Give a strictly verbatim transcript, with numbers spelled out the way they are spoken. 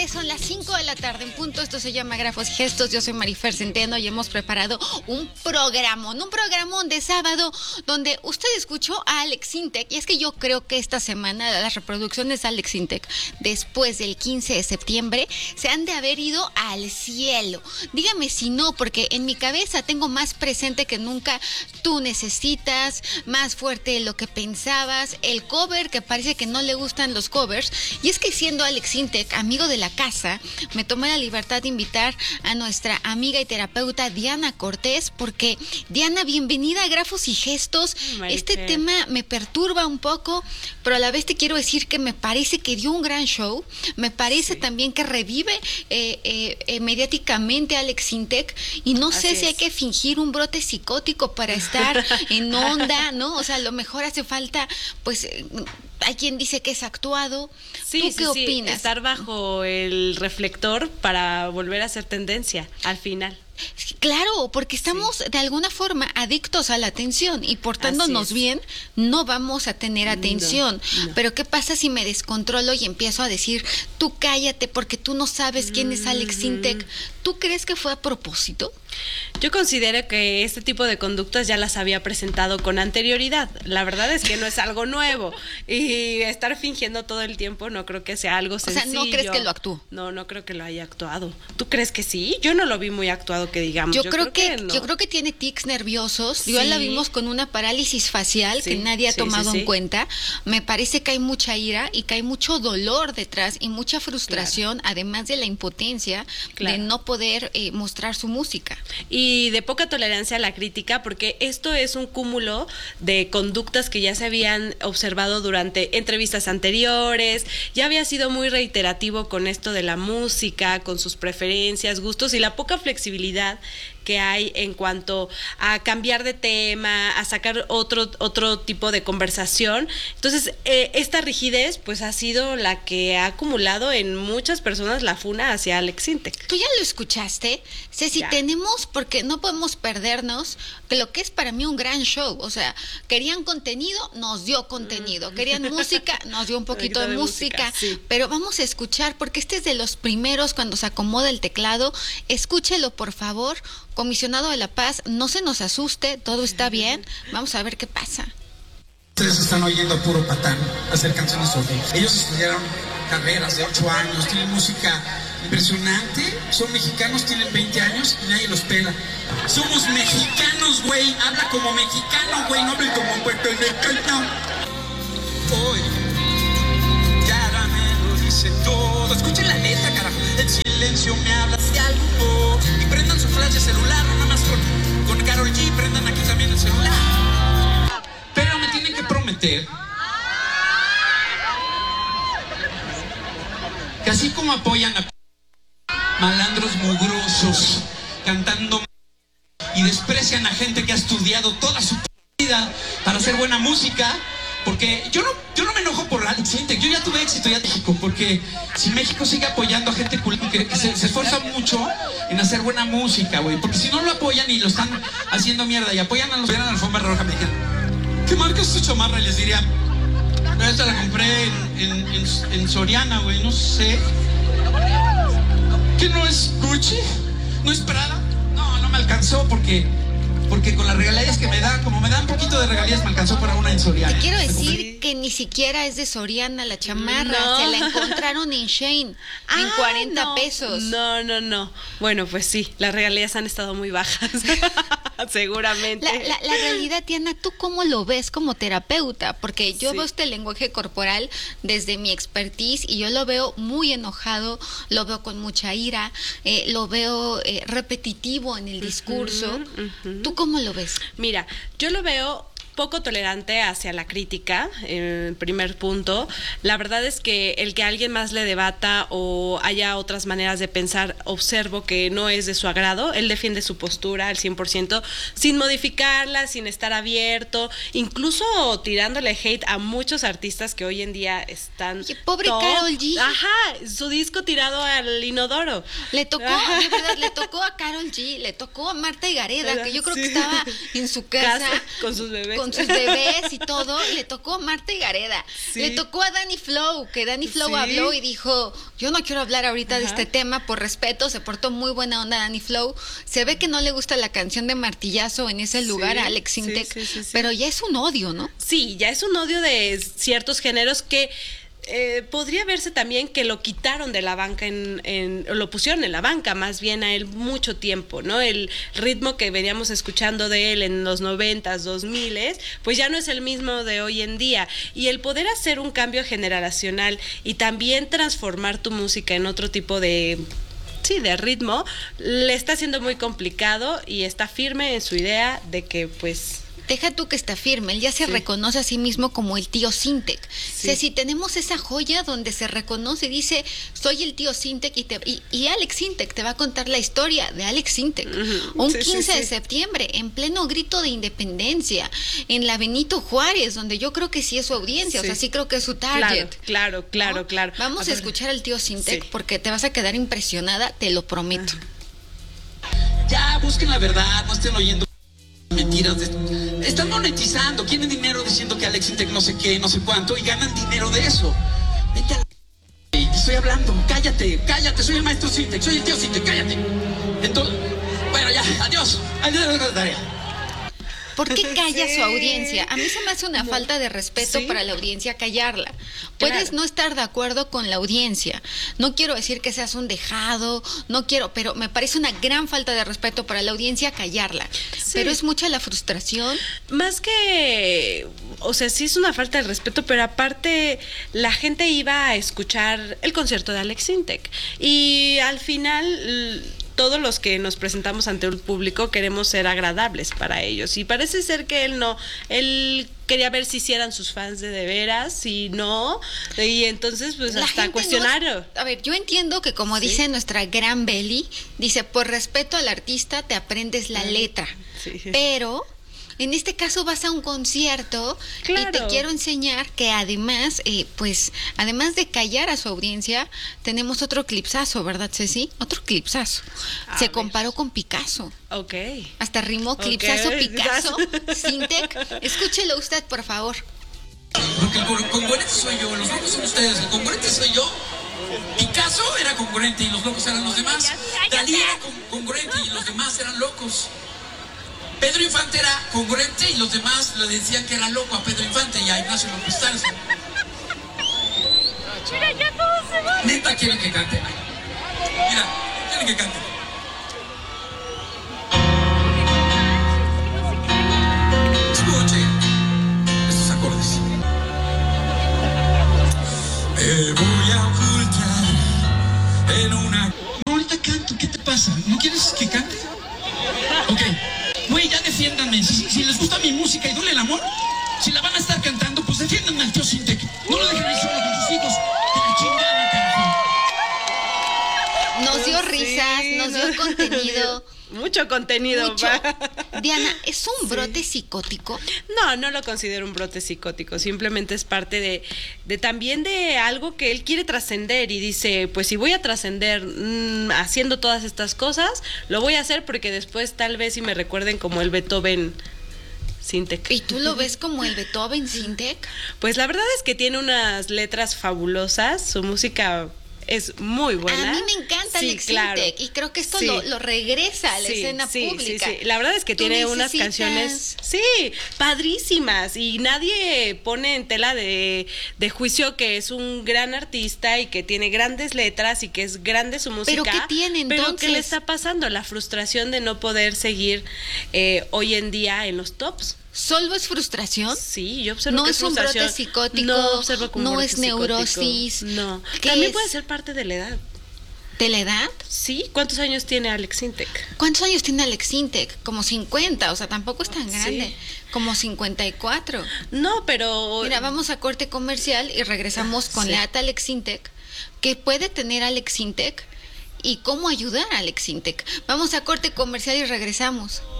tarde, son las cinco de la tarde en punto. Esto se llama Grafos y Gestos. Yo soy Marifer Centeno y hemos preparado un programón, un programón de sábado donde usted escuchó a Alex Sintek. Y es que yo creo que esta semana las reproducciones de Alex Sintek después del quince de septiembre se han de haber ido al cielo. Dígame si no, porque en mi cabeza tengo más presente que nunca Tú Necesitas, Más Fuerte de lo que Pensabas, el cover que parece que no le gustan los covers. Y es que siendo Alex Sintek, amigo de la casa, me tomé la libertad de invitar a nuestra amiga y terapeuta Diana Cortés, porque Diana, bienvenida a Grafos y Gestos. My este fair. tema me perturba un poco, pero a la vez te quiero decir que me parece que dio un gran show, me parece Sí. también que revive eh, eh, eh, mediáticamente a Alex Sintek, y no sé Así si hay es. que fingir un brote psicótico para estar en onda, ¿no? O sea, a lo mejor hace falta, pues, eh, hay quien dice que es actuado. Sí, ¿Tú sí, qué sí, opinas? estar bajo el reflector para volver a ser tendencia al final. Claro, porque estamos de alguna forma adictos a la atención y portándonos Así es. bien no vamos a tener atención. No, no. Pero ¿qué pasa si me descontrolo y empiezo a decir, tú cállate porque tú no sabes quién es Alex Sintek? ¿Tú crees que fue a propósito? Yo considero que este tipo de conductas ya las había presentado con anterioridad. La verdad es que no es algo nuevo. Y estar fingiendo todo el tiempo no creo que sea algo sencillo. O sea, ¿no crees que lo actuó? No, no creo que lo haya actuado. ¿Tú crees que sí? Yo no lo vi muy actuado, que digamos. Yo, creo, que, no. yo creo que tiene tics nerviosos. Yo Sí. la vimos con una parálisis facial Sí, que nadie ha sí, tomado sí, en sí. cuenta. Me parece que hay mucha ira y que hay mucho dolor detrás y mucha frustración, además de la impotencia Claro. de no poder eh, mostrar su música. Y de poca tolerancia a la crítica, porque esto es un cúmulo de conductas que ya se habían observado durante entrevistas anteriores. Ya había sido muy reiterativo con esto de la música, con sus preferencias, gustos y la poca flexibilidad que hay en cuanto a cambiar de tema, a sacar otro otro tipo de conversación. Entonces, eh, esta rigidez pues ha sido la que ha acumulado en muchas personas la funa hacia Alex Sintek. ¿Tú ya lo escuchaste? Ceci, Ya. tenemos, porque no podemos perdernos, que lo que es para mí un gran show. O sea, querían contenido, nos dio contenido. Querían música, nos dio un poquito de, de música. música, sí. Pero vamos a escuchar, porque este es de los primeros cuando se acomoda el teclado. Escúchelo, por favor. Comisionado de la Paz, no se nos asuste, todo está bien. Vamos a ver qué pasa. Ustedes están oyendo a puro patán hacer canciones horribles. Ellos estudiaron carreras de ocho años, tienen música impresionante, son mexicanos, tienen veinte años y nadie los pela. Somos mexicanos, güey, habla como mexicano, güey, no hable como puertorriqueño. Hoy, cara me lo dice todo. Escuchen la letra, carajo. El silencio me habla de algo. Y prendan su flash de celular, no nada más con, con Karol G, prendan aquí también el celular. Pero me tienen que prometer que así como apoyan a malandros mugrosos cantando y desprecian a gente que ha estudiado toda su vida para hacer buena música, porque yo no, yo no me enojo por Alex Sintek, yo ya tuve éxito ya en México, porque si México sigue apoyando a gente culta que, que se, se esfuerza mucho en hacer buena música, güey, porque si no lo apoyan y lo están haciendo mierda y apoyan a los que vieran alfombra roja, me dijeron, ¿qué marca es tu chamarra? Y les diría, no, esta la compré en, en, en, en Soriana, güey, no sé. ¿Qué no es Gucci? ¿No es Prada? No, no me alcanzó porque, porque con las regalías que me dan, como me dan un poquito de regalías, me alcanzó para una en Soriana. Te quiero decir Sí. que ni siquiera es de Soriana la chamarra, No. se la encontraron en Shane, en Ah, cuarenta no. pesos. No, no, no. Bueno, pues sí, las regalías han estado muy bajas. Seguramente. La, la, la realidad, Diana, ¿tú cómo lo ves como terapeuta? Porque yo Sí. veo este lenguaje corporal desde mi expertise y yo lo veo muy enojado, lo veo con mucha ira, eh, lo veo eh, repetitivo en el discurso. ujú. ¿Tú cómo lo ves? Mira, yo lo veo poco tolerante hacia la crítica, en primer punto. La verdad es que el que alguien más le debata o haya otras maneras de pensar, observo que no es de su agrado. Él defiende su postura al cien por ciento, sin modificarla, sin estar abierto, incluso tirándole hate a muchos artistas que hoy en día están... Oye, pobre top. Karol G. Ajá, su disco tirado al inodoro. Le tocó, Ajá. de verdad, le tocó a Karol G, le tocó a Marta Higareda, que yo creo Sí. que estaba en su casa, Casa, con sus bebés. con con sus bebés y todo, le tocó a Marta y Gareda, Sí. le tocó a Dani Flow, que Dani Flow Sí. habló y dijo, yo no quiero hablar ahorita Ajá. de este tema por respeto, se portó muy buena onda Dani Flow, se ve que no le gusta la canción de Martillazo en ese lugar Sí, a Alex sí, Sintek, sí, sí, sí. pero ya es un odio, ¿no? Sí, ya es un odio de ciertos géneros que eh, podría verse también que lo quitaron de la banca, en, en, o lo pusieron en la banca más bien a él mucho tiempo, ¿no? El ritmo que veníamos escuchando de él en los noventas, dos miles, pues ya no es el mismo de hoy en día. Y el poder hacer un cambio generacional y también transformar tu música en otro tipo de... sí, de ritmo, le está haciendo muy complicado y está firme en su idea de que pues... Deja tú que está firme, él ya se Sí. reconoce a sí mismo como el tío Sintek. Sí. O sea, si tenemos esa joya donde se reconoce y dice, soy el tío Sintek y, te, y, y Alex Sintek te va a contar la historia de Alex Sintek. Ujú. Un Sí, sí, quince de sí. septiembre, en pleno grito de independencia, en la Benito Juárez, donde yo creo que sí es su audiencia, Sí. o sea, sí creo que es su target. Claro, claro, claro, ¿no? claro. Vamos a, ver. escuchar al tío Sintek Sí. porque te vas a quedar impresionada, te lo prometo. Ya, busquen la verdad, no estén oyendo mentiras. De... Están monetizando, quieren dinero diciendo que Alex Intec no sé qué, no sé cuánto, y ganan dinero de eso. Vete a la... Te estoy hablando, cállate, cállate, soy el maestro Sintec, soy el tío Sintec, cállate. Entonces, bueno, ya, adiós, adiós, la tarea. ¿Por qué calla Sí. su audiencia? A mí se me hace una falta de respeto Sí. para la audiencia callarla. Puedes Claro. no estar de acuerdo con la audiencia. No quiero decir que seas un dejado, no quiero, pero me parece una gran falta de respeto para la audiencia callarla. Sí. Pero es mucha la frustración. Más que, o sea, sí es una falta de respeto, pero aparte la gente iba a escuchar el concierto de Alex Sintek y al final l- todos los que nos presentamos ante un público queremos ser agradables para ellos y parece ser que él no, él quería ver si sí eran sus fans de de veras, si no, y entonces pues La hasta gente cuestionaron. no- a ver, yo entiendo que como Sí. dice nuestra gran Beli, dice, por respeto al artista te aprendes la letra. Sí. Pero en este caso vas a un concierto y Claro. te quiero enseñar que además, eh, pues, además de callar a su audiencia, tenemos otro clipsazo, ¿verdad, Ceci? Otro clipsazo. A Se ver. comparó con Picasso. Ok. Hasta rimó Ok, clipsazo Picasso. Picasso. Sintek, escúchelo usted, por favor. Porque el con- congruente soy yo, los locos son ustedes, el congruente soy yo. Picasso era congruente y los locos eran los demás. Dalí era con- congruente y los demás eran locos. Pedro Infante era congruente y los demás le decían que era loco a Pedro Infante y a Ignacio López Tarso. ¿Neta quieren que cante? Mira, quieren que cante. Escuche estos acordes. Me voy a ocultar en una... No, ahorita canto, ¿qué te pasa? ¿No quieres que cante? Ok, güey, ya defiéndanme. Si, si les gusta mi música y duele el amor, si la van a estar cantando, pues defiéndanme al tío Sintec. No lo dejen ahí solo con sus hijos. Que la chingada, carajo. Nos dio Sí, risas, nos dio no. contenido. Mucho contenido. Mucho. va. Diana, ¿es un brote psicótico? No, no lo considero un brote psicótico, simplemente es parte de, de también de algo que él quiere trascender y dice, pues si voy a trascender mmm, haciendo todas estas cosas, lo voy a hacer porque después tal vez si me recuerden como el Beethoven Sintek. ¿Y tú lo ves como el Beethoven Sintek? Pues la verdad es que tiene unas letras fabulosas, su música es muy buena. A mí me encanta Sí, Alex claro. Sintek y creo que esto Sí. lo, lo regresa a la Sí, escena sí, pública. Sí, sí. La verdad es que Tú tiene unas necesitas- canciones, sí, padrísimas y nadie pone en tela de, de juicio que es un gran artista y que tiene grandes letras y que es grande su música. ¿Pero qué tiene, Pero ¿qué le entonces? está pasando? La frustración de no poder seguir eh, hoy en día en los tops. ¿Solo es frustración? Sí, yo observo No que es un brote frustración. psicótico, No observo como no brote es psicótico. neurosis. No. ¿Qué También es? puede ser parte de la edad. ¿De la edad? Sí, ¿cuántos años tiene Alex Sintek? ¿Cuántos años tiene Alex Sintek? Como cincuenta, o sea, tampoco es tan grande. Sí. Como cincuenta y cuatro. No, pero Mira, vamos a corte comercial y regresamos con Sí. la data Alex Sintek, que puede tener Alex Sintek y cómo ayudar a Alex Sintek. Vamos a corte comercial y regresamos.